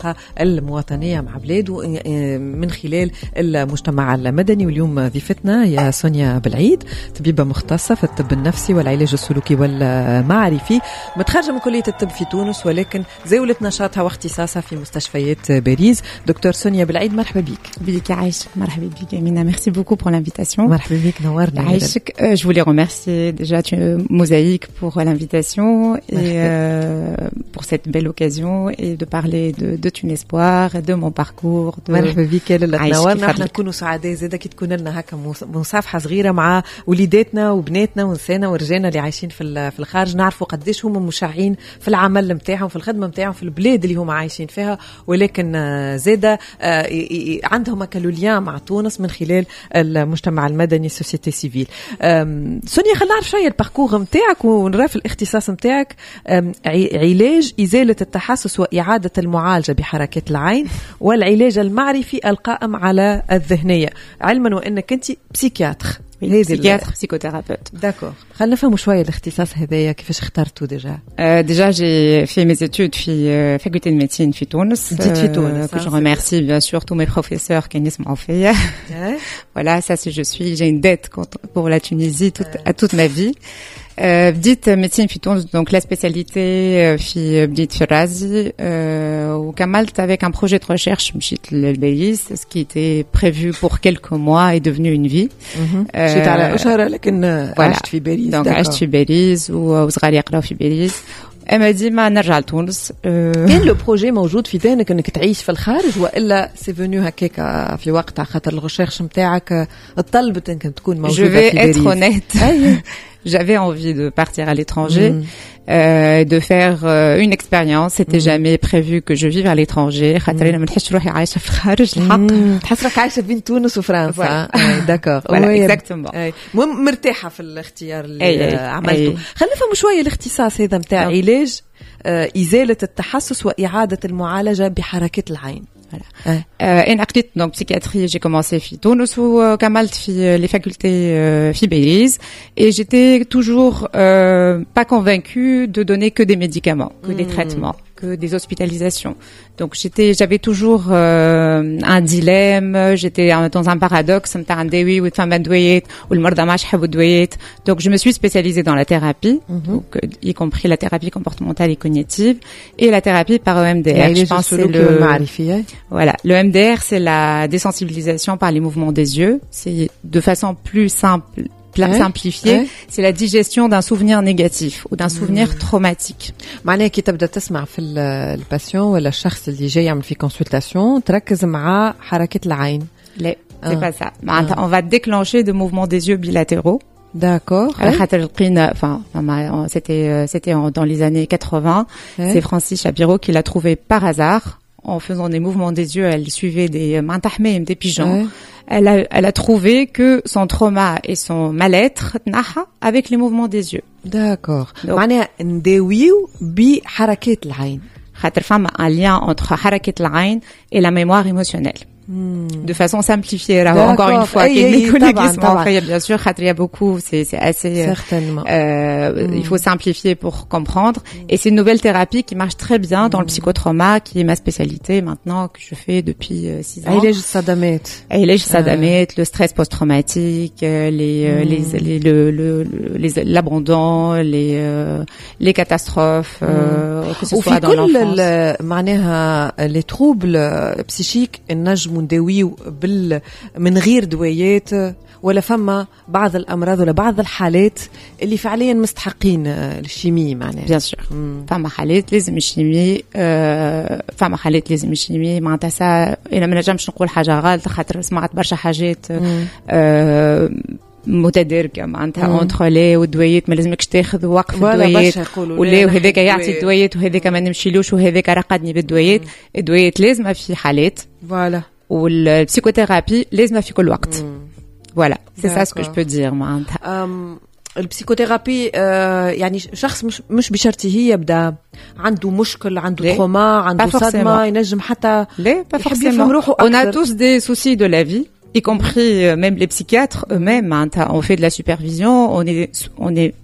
العلاقة المواطنية مع بلاده من خلال المجتمع المدني. واليوم ضيفتنا يا سونيا بالعيد، طبيبة مختصة في الطب النفسي والعلاج السلوكي والمعرفي، متخرجة من كلية الطب في تونس، ولكن زاولت نشاطها واختصاصها في مستشفيات باريس. دكتور سونيا بالعيد، مرحبا بك. يا عايشة، مرحبا بك Amina, merci beaucoup pour l'invitation. مرحبا بك، نورنا. عايشك, je voulais remercier déjà Mosaïque pour l'invitation et pour cette belle occasion et de parler de Tunespoir et de mon parcours. مرحبا بك، لاله تنورنا. احنا نكونوا سعداء زاده كي تكون لنا هكا مصافحه صغيره مع وليداتنا وبناتنا ونسانا ورجالنا اللي عايشين في الخارج، نعرفوا قديش هم مشعين في العمل نتاعهم، في الخدمه نتاعهم في البلاد اللي هم عايشين فيها، ولكن زاده عندهم كالوليان مع تونس من خلال المجتمع المدني السوسيتي سيفيل. سونيا، خلينا نعرف شويه الباركور نتاعك ونعرف الاختصاص نتاعك. علاج ازاله التحسس واعاده المعالجه بحركات العين والعلاج المعرفي القائم على الذهنيه، علما وانك انت بسيكياتر. Psychiatre, psychothérapeute. D'accord. خلينا نفهموا شوية الاختصاص هذايا كيفاش اخترتوا ديجا. Déjà j'ai fait mes études في faculté de médecine في تونس. Que je remercie bien sûr tous mes professeurs qui m'ont fait. Voilà, ça c'est j'ai une dette pour la Tunisie toute ma vie. بديت médecine في تونس, donc la spécialité بديت في الرازي, وكملت avec un projet de recherche مشيت للباريس. Ce qui était prévu pour quelques mois est devenu une vie. مشيت على أشهر لكن عشت في باريس. donc عشت في باريس وصغاري يقراو في باريس. اما ديما نرجع لتونس. كان لو بروجي موجود في ذهنك انك تعيش في الخارج ولا سي فينو هكاك في وقتها خاطر الريشيرش نتاعك طلبت انك تكون موجوده في باريس؟ Je vais être honnête. J'avais envie de partir à l'étranger, de faire une expérience. C'était jamais prévu que je vive à l'étranger. خاطر ما نحسش روحي عايشه في الخارج الحق. تحس روحك عايشه بين تونس وفرنسا. داكور. exactement. مرتاحه في الاختيار اللي عملته. خلينا نفهم شويه الاختصاص هذا نتاع علاج ازاله التحسس واعاده المعالجه بحركات العين. انقلت donc psychiatrie, j'ai commencé في تونس وكملت في les facultés في باريس, et j'étais toujours pas convaincue de donner que des médicaments, que des traitements, que des hospitalisations. Donc j'avais toujours un dilemme, j'étais dans un paradoxe نتاع نداوي وتفهم دويات والمرضى ما يحبوا الدويات. Donc je me suis spécialisée dans la thérapie, donc y compris la thérapie comportementale et cognitive et la thérapie par EMDR. Je pense que voilà, le EMDR c'est la désensibilisation par les mouvements des yeux. C'est de façon plus simplifiée, c'est la digestion d'un souvenir négatif ou d'un souvenir traumatique. معناها كي تبدا تسمع في الباسيون ولا الشخص اللي جاي يعمل في كونسلطاسيون تركز مع حركة العين. لا, c'est pas ça. On va déclencher de mouvements des yeux bilatéraux. D'accord. C'était dans les années 80. C'est Francis Shapiro qui l'a trouvé par hasard. En faisant des mouvements des yeux, elle suivait des pigeons. Elle a trouvé que son trauma et son mal-être تنحى avec les mouvements des yeux. D'accord. معناها نداويو بحركات العين. خاطر فما un lien entre حركة العين et la mémoire émotionnelle. De façon simplifiée, là, encore une fois, qu'il y ait des collègues qui sont après, bien sûr, il y a beaucoup, c'est assez, certainement. Il faut simplifier pour comprendre. Et c'est une nouvelle thérapie qui marche très bien dans le psychotrauma, qui est ma spécialité maintenant, que je fais depuis 6 ans. علاج صدمات, le stress post-traumatique, l'abandon, les catastrophes, que ce soit dans l'enfance. معناها les troubles psychiques النجم نداويو من غير دوايات ولا فما بعض الأمراض ولا بعض الحالات اللي فعليا مستحقين الشيمي معناها؟ bien sûr. فما حالات لازم الشيمي, فما حالات لازم الشيمي معناتها سا. أنا ما نجمش نقول حاجة غلط خاطر سمعت برشا حاجات متدرجة معناتها اونتر لي والدويات ما لازمكش تاخذ وقف الدويات ولا وهذاك يعطي الدويات وهذاك ما نمشيلوش وهذاك رقدني بالدويات. الدويات لازمة في حالات فوالا, والبسيكوثيرابي لازمة في كل وقت. Voilà, c'est ça ce que je peux dire معناتها. البسيكوثيرابي يعني شخص مش بشرط هي يبدا عنده مشكل, عنده تروما, عنده صدمة, ينجم حتى لا pas forcément. On a tous des soucis de la vie, y compris même les psychiatres eux-mêmes. On fait de la supervision, on est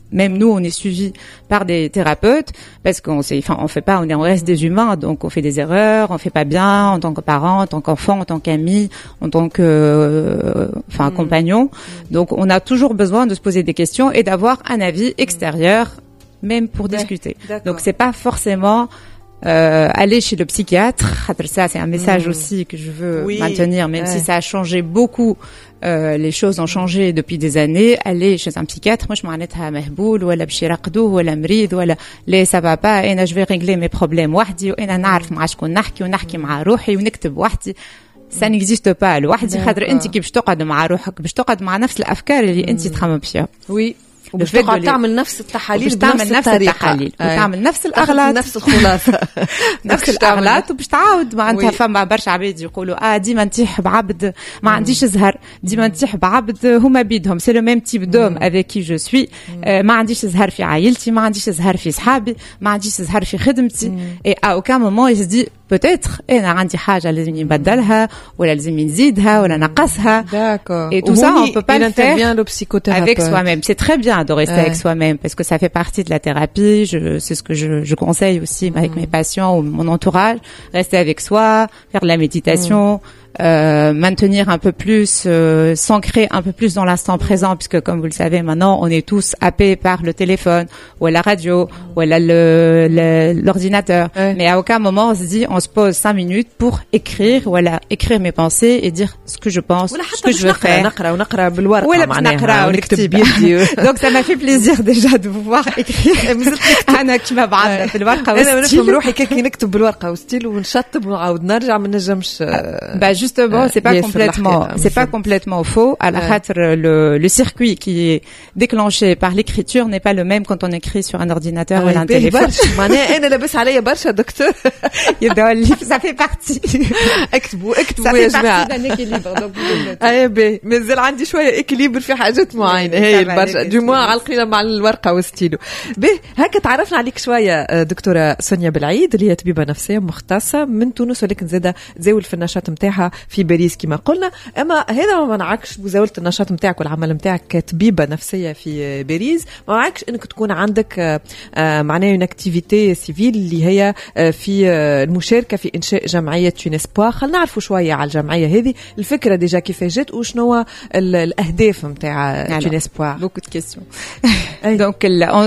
même nous on est suivi par des thérapeutes parce qu'on fait pas, on reste des humains, donc on fait des erreurs, on fait pas bien en tant que parent, en tant qu'enfant, en tant qu'ami, en tant que compagnon. Donc on a toujours besoin de se poser des questions et d'avoir un avis extérieur, même pour discuter. Donc c'est pas forcément aller chez le psychiatre. Ça c'est un message aussi que je veux maintenir, même si ça a changé beaucoup. Les choses ont changé depuis des années. Aller chez un psychiatre, moi je معناتها مهبول ولا باش يرقدوه ولا مريض ولا لا ça va pas انا je vais régler mes problèmes وحدي وانا نعرف مع شكون نحكي ونحكي مع روحي ونكتب وحدي. ça n'existe pas لوحدي خاطر انت كي باش تقعد مع روحك باش تقعد مع نفس الافكار اللي انت تخمم فيها. وي وباش تقعد تعمل نفس التحاليل بنفس الطريقة وتعمل نفس الأغلاط نفس الخلاصة نفس الأغلاط وباش تعاود معناتها فما برشا عباد يقولوا ديما نتيح بعبد ما عنديش زهر ديما نتيح بعبد هما بيدهم سي لو ميم تيب دوم افيك كي جو سوي ما عنديش زهر في عائلتي ما عنديش زهر في صحابي ما عنديش زهر في خدمتي اي اوكا مومون يسدي peut-être انا عندي حاجه لازم نبدلها ولا لازم نزيدها ولا نقصها. D'accord. Et tout ça on peut pas le faire le psychothérapeute avec soi-même. C'est très bien de rester avec soi-même parce que ça fait partie de la thérapie. C'est ce que je conseille aussi avec mes patients ou mon entourage. Rester avec soi, faire de la méditation, maintenir un peu plus, s'ancrer un peu plus dans l'instant présent, puisque comme vous le savez maintenant, on est tous happés par le téléphone ou la radio ou l'ordinateur. Mais à aucun moment on se dit, on se pose 5 minutes pour écrire, écrire mes pensées et dire ce que je pense, ce que je veux faire. Donc ça m'a fait plaisir déjà de vous voir écrire. أنا كيما بعثنا في الورقة وستيل. أنا روحي كي نكتب بالورقة وستيل ونشطب ونعاود نرجع ما نجمش. Justement, c'est pas complètement faux. À la khatre, le circuit qui est déclenché par l'écriture n'est pas le même quand on écrit sur un ordinateur ou un téléphone. أنا لابس عليا برشا دكتور. Ça fait partie. اكتبوا يا جماعة. باهي مازال عندي شوية إكليبر في حاجات معينة هي برشا جمعة على القليلة مع الورقة والستيلو. باهي هكا تعرفنا عليك شوية دكتورة سونيا بالعيد اللي هي طبيبة نفسية مختصة من تونس ولكن زاول في النشاط متاعها في باريس كما قلنا. اما هذا ما منعكش مزاولة النشاط متاعك والعمل متاعك كطبيبة نفسية في باريس ما منعكش انك تكون عندك معناها اون اكتيفيتي سيفيل اللي هي في المشاركة في انشاء جمعية تونسبوا. خلينا نعرفوا شوية على الجمعية هذه الفكرة ديجا كيف جات وشنو الاهداف متاع تونسبوا. beaucoup de questions. Donc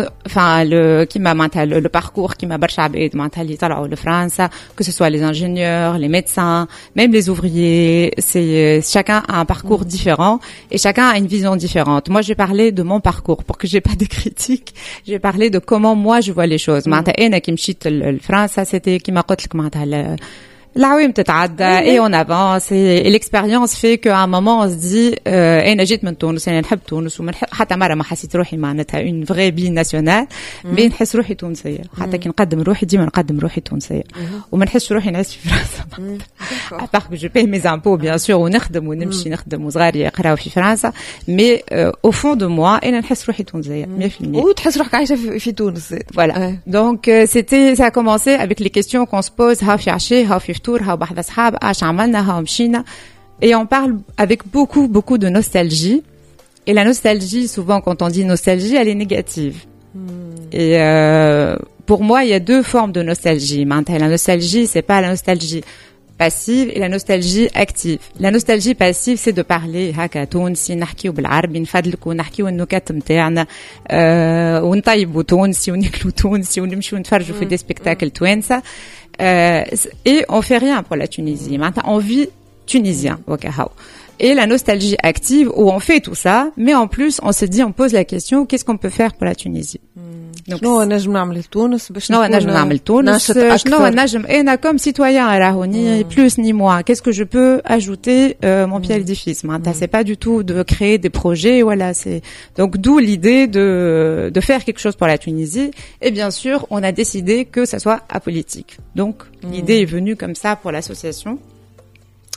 le parcours qui m'a برشا عباد معناتها اللي طلعوا لفرنسا que ce soit les ingénieurs, les médecins, même les ouvriers, chacun a un parcours différent et chacun a une vision différente. Moi, je vais parler de mon parcours pour que j'ai pas de critiques. Je vais parler de comment moi je vois les choses. معناتها أنا كي مشيت لفرنسا c'était كيما قلت لك معناتها العوام تتعدى et on avance et l'expérience fait qu'à un moment on se dit انا جيت من تونس انا نحب تونس حتى مره ما حسيت روحي معناتها une vraie bille nationale mais نحس روحي تونسيه حتى كي نقدم روحي ديما نقدم روحي تونسيه وما نحسش روحي نعيش في فرنسا à part que je paye mes impôts bien sûr ونخدم ونمشي نخدم وصغاري يقراو في فرنسا mais au fond de moi انا نحس روحي تونسيه 100% وتحس روحك عايشه في تونس. Voilà. Donc ça a commencé avec les questions qu'on se pose ها في عشيه ها في فطور ها بحث أصحاب اش عملنا ها مشينا et on parle avec beaucoup de nostalgie et la nostalgie souvent quand on dit nostalgie elle est négative et pour moi il y a deux formes de nostalgie. La nostalgie c'est pas la nostalgie passive et la nostalgie active. La nostalgie passive c'est de parler هكا تونسي نحكيو بالعربي نفدلكو نحكيو النكت نتاعنا ونطيبوا تونسي وناكلوا تونسي ونمشيو نتفرجوا في دي سبيكتاكل توانسه et on fait rien pour la Tunisie. Maintenant on vit tunisien وكهو. Et la nostalgie active où on fait tout ça mais en plus on se dit on pose la question qu'est-ce qu'on peut faire pour la Tunisie. شنو نجم نعمل لتونس باش شنو نجم نعمل تونس شنو نجم انا comme citoyen راهو plus ni moi qu'est-ce que je peux ajouter mon pied à l'édifice. Maintenant c'est pas du tout de créer des projets voilà c'est donc d'où l'idée de faire quelque chose pour la Tunisie et bien sûr on a décidé que ça soit apolitique. Donc l'idée est venue comme ça pour l'association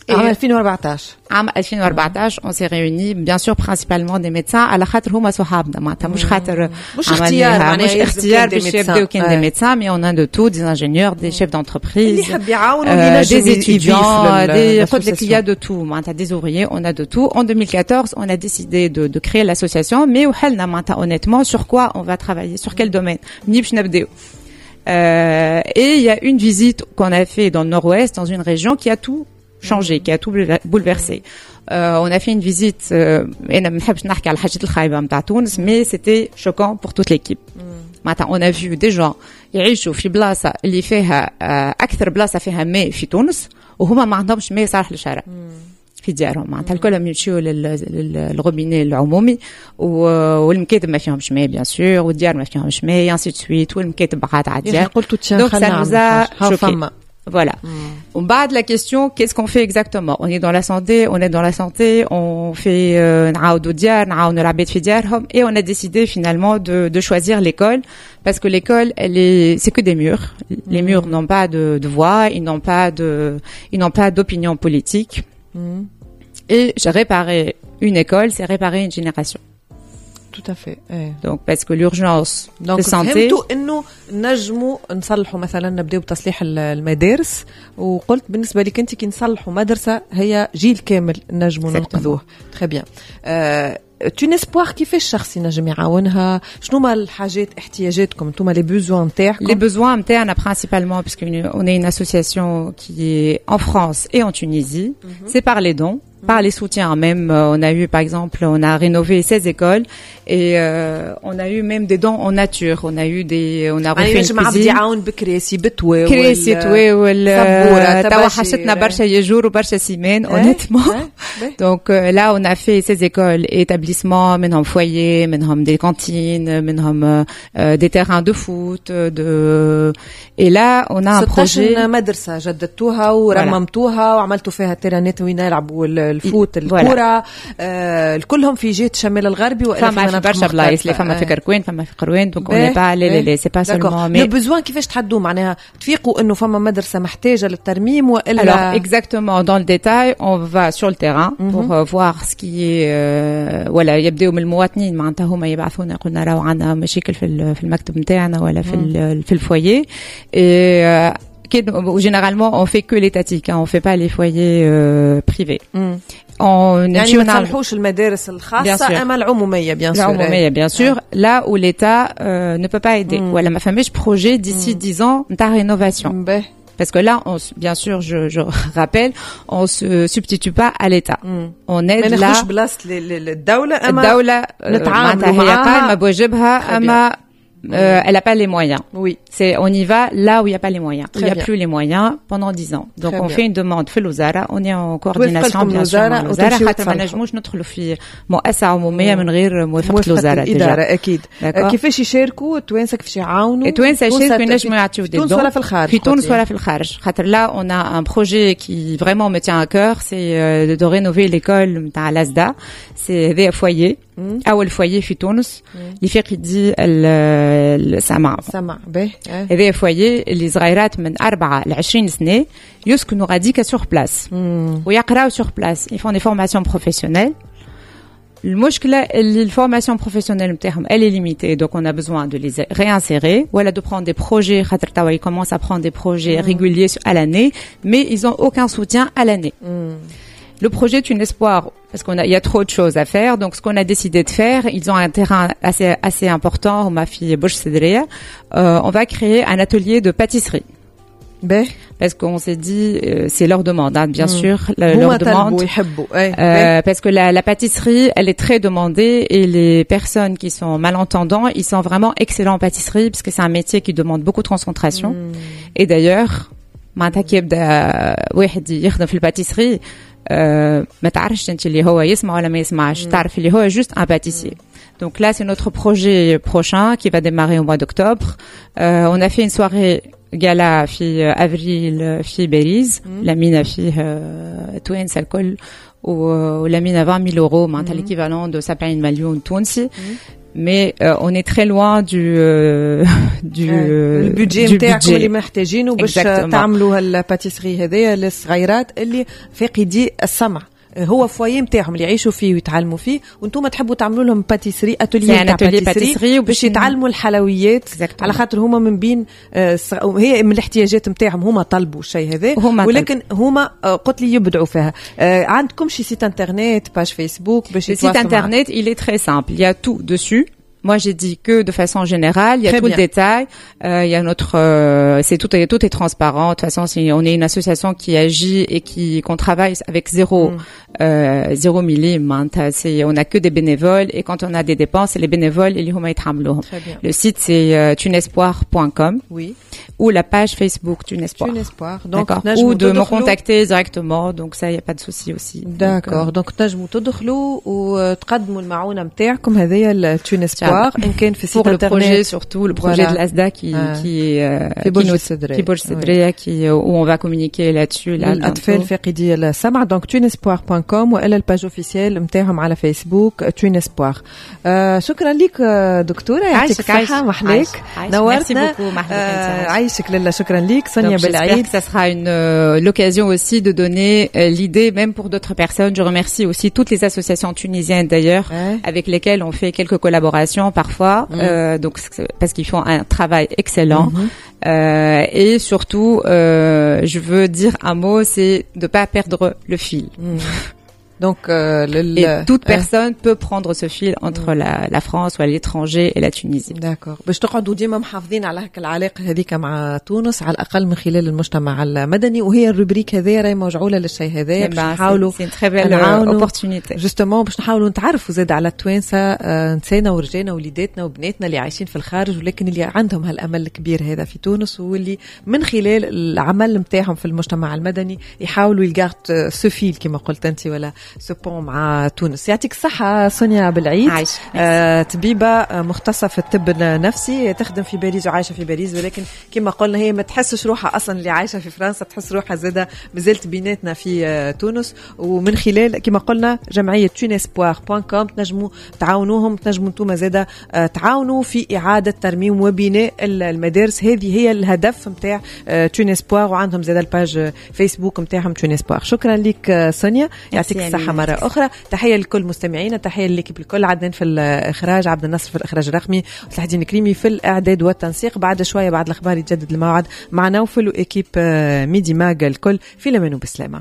En 2014. En 2014, on s'est réunis, bien sûr, principalement des médecins, à la خاطر هما صحابنا معناتها مش خاطر مش اختيار باش يبداو كاين des médecins, mais on a de tout, des ingénieurs, des chefs d'entreprise, des étudiants, قلت لك il y a de tout, معناتها des ouvriers, on a de tout. En 2014, on a décidé de créer l'association, mais وحلنا معناتها honnêtement sur quoi on va travailler, sur quel domaine. منين باش نبداو. Et il y a une visite qu'on a fait dans le nord-ouest, dans une région qui a tout changé, qui a tout bouleversé. On a fait une visite, mais c'était choquant pour toute l'équipe. On a vu des gens يعيشوا في بلاصة اللي فيها أكثر بلاصة فيها ماء في تونس وهما ما عندهمش ماء صالح للشرب في ديارهم معناتها الكلهم يمشيوا للروبيني العمومي والمكاتب ما فيهمش ماء بيان سور والديار ما فيهمش ماء انسي دو سويت والمكاتب بعاد على الديار دونك ça nous a choqué. Voilà. On bat de la question, qu'est-ce qu'on fait exactement? On est dans la santé, on fait et on a décidé finalement de choisir l'école parce que l'école, c'est que des murs. Les murs n'ont pas de voix, ils n'ont pas d'opinion politique. Et j'ai réparé une école, c'est réparer une génération. Tout à fait. Donc parce que l'urgence de santé. فهمتوا إنه نجموا نصلحوا مثلا نبدأ بتصليح المدارس وقلت بالنسبة لك أنت كي نصلحوا مدرسة هي جيل كامل نجموا ننقذوه. Très bien. Tu espoir كيفاش شخص ينجم يعاونها شنو ما الحاجات احتياجاتكم انتم les besoins نتاعكم les besoins نتاعنا principalement parce qu'on est une association qui est en France et en Tunisie c'est par les dons par les soutiens même on a eu par exemple on a rénové 16 écoles et on a eu même des dons en nature on a refait une cuisine يعاون بكراسي بتوي كراسي توي ولا توا حشتنا برشا يجور وبرشا سيمان honnêtement donc là on a fait 16 écoles et établissements منهم foyers منهم des cantines منهم des terrains de foot et là on a un projet 16 مدرسة جددتوها ورممتوها وعملتوا فيها تيرانات وين يلعبوا الفوت الكرة كلهم في جهة الشمال الغربي وإلا في مناطق برشا بلايص اللي فما في كركوين فما في قروين دونك اون ني با لي سي با سولمون مي لو بوزوان كيفاش تحدوا معناها تفيقوا انه فما مدرسة محتاجة للترميم والا alors exactement dans le détail on va sur le terrain pour voir ce qui est ولا يبداو من المواطنين معناتها هما يبعثونا قلنا راهو عندنا مشاكل في المكتب نتاعنا ولا في الفوير et généralement on fait que l'étatique on fait pas les foyers privés يعني ما تصلحوش المدارس الخاصة أما العمومية bien sûr là où l'État ne peut pas aider ولا ما فماش projet d'ici 10 ans نتاع rénovation parce que là bien sûr je rappelle on se substitue pas à l'État on aide là الدولة نتعامل هي قائمة بواجبها أما elle n'a pas les moyens. Oui. On y va là où il n'y a pas les moyens. Il n'y a plus les moyens pendant 10 ans. Donc, on fait une demande في الوزارة. On est en coordination bien sûr مع الوزارة حتى ما نجموش ندخلوا في مؤسسة عمومية من غير موافقة الوزارة. الإدارة أكيد. كيفاش يشاركوا التوانسة كيفاش يعاونوا؟ التوانسة يشاركوا ينجموا يعطيوا في تونس ولا في الخارج؟ في تونس ولا في الخارج. خاطر là on a un projet qui vraiment me tient à cœur, c'est de rénover l'école نتاع لازدا. C'est هذا foyer. أول foyer في تونس اللي فيه قدي السمع باهي هذا foyer اللي صغيرات من 4 ل 20 سنة يسكنوا غاديكا sur place ويقراو sur place ils font des formations professionnelles المشكلة اللي الفورماسيون بروفيسيونيل نتاعهم elle est limitée donc on a besoin de les réinsérer ولا de prendre des projets خاطر توا ils commencent à prendre des projets réguliers à l'année mais ils ont aucun soutien à l'année Le projet est un espoir parce il y a trop de choses à faire. Donc, ce qu'on a décidé de faire, ils ont un terrain assez important. Ma fille Bouche Cédria, on va créer un atelier de pâtisserie. Parce qu'on s'est dit, c'est leur demande, hein, bien sûr, leur demande. Parce que la pâtisserie, elle est très demandée et les personnes qui sont malentendants, ils sont vraiment excellents en pâtisserie parce que c'est un métier qui demande beaucoup de concentration. Et d'ailleurs, معناتها كي يبدا واحد يخدم في الباتيسري ما تعرفش انت اللي هو يسمع ولا ما يسمعش تعرف اللي هو juste un pâtissier. Donc là c'est notre projet prochain qui va démarrer au mois d'octobre. On a fait une soirée gala في avril في باريس لمينا فيه توانسة الكل ولمينا 20,000 € معناتها l'équivalent de 70 مليون تونسي. mais on est très loin du البودجي نتاعكم اللي محتاجينه باش تعملوا هالباتيسري هذيا للصغيرات اللي فاقدي السمع. هو فوايي نتاعهم اللي يعيشوا فيه ويتعلموا فيه، وانتم تحبوا تعملوا لهم باتيسري اتوليه باتيسري باش يتعلموا الحلويات على خاطر هما من بين هي من الاحتياجات نتاعهم، هما طلبوا الشيء هذا ولكن هما قلت لي يبدعوا فيها. عندكم شي سيت انترنت باج فيسبوك باش يتواصلوا؟ Le site internet il est très simple, il y a tout dessus. Moi, j'ai dit que de façon générale, il y a tout le détail. Il y a tout est transparent. De toute façon, si on est une association qui agit et qu'on travaille avec zéro millime, on a que des bénévoles, et quand on a des dépenses, c'est les bénévoles et les humains. Le site c'est tunespoir.com. Oui. Ou la page Facebook Tunespoir. Donc, ou de me contacter directement. Donc ça, il y a pas de souci aussi. D'accord. Donc تنجموا تدخلوا وتقدموا المعونة متاعكم هذيا Tunespoir. Pour le projet, surtout le projet de l'ASDA où on va communiquer là-dessus. الأطفال فاقدي السمع. Donc tunespoir.com وإلا الباج اوفيسيال نتاعهم على فيسبوك Tunespoir. شكرا لك دكتورة، يعطيك الصحة، محليك نورتنا. عايشك لله. شكرا لك سونيا بالعيد. Ça sera l'occasion aussi de donner l'idée même pour d'autres personnes. Je remercie aussi toutes les associations tunisiennes d'ailleurs avec lesquelles on fait quelques collaborations parfois, donc parce qu'ils font un travail excellent. Et surtout, je veux dire un mot, c'est de pas perdre le fil. Donc, et toute personne peut prendre ce fil entre la France ou à l'étranger et la Tunisie. D'accord. باش تقعدوا ديما محافظين على هكا العلاقة هذيك مع تونس على الأقل من خلال المجتمع المدني، وهي الروبريك هذه راهي موجعولة للشيء هذا باش نحاولوا c'est une très belle opportunité. justement باش نحاولوا نتعرفوا زاد على التوانسة، نسانا ورجانا وليداتنا وبناتنا اللي عايشين في الخارج ولكن اللي عندهم هالأمل الكبير هذا في تونس، واللي من خلال العمل نتاعهم في المجتمع المدني يحاولوا يلقاط سفيل كما قلت أنت ولا سبون مع تونس. يعطيك الصحة سونيا بالعيد. طبيبة مختصة في الطب النفسي، تخدم في باريس وعايشة في باريس، ولكن كما قلنا هي ما تحسش روحها أصلا اللي عايشة في فرنسا، تحس روحها زادة مازالت بيناتنا في تونس. ومن خلال كما قلنا جمعية tunespoir.com تنجموا تعاونوهم، تنجموا انتم زادة تعاونوا في إعادة ترميم وبناء المدارس. هذه هي الهدف متاع تونسبوار، وعندهم زادة الباج فيسبوك متاعهم تونسبوار. شكرا لك سونيا، يعطيك الصحة مرة أخرى. تحية لكل مستمعينا، تحية للكيب الكل. عدنان في الإخراج، عبد النصر في الإخراج الرقمي، وصلاح الدين كريمي في الإعداد والتنسيق. بعد شوية بعد الأخبار يتجدد الموعد مع نوفل وإكيب ميدي ماغا الكل في الأمان وبسلامة.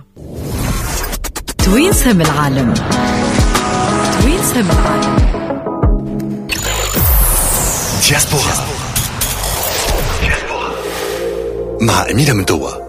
توينسهم العالم، توينسهم العالم. دياسبورا مع أميرة من توا.